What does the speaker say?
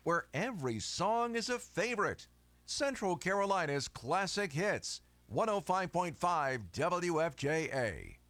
where every song is a favorite. Central Carolina's classic hits. 105.5 WFJA.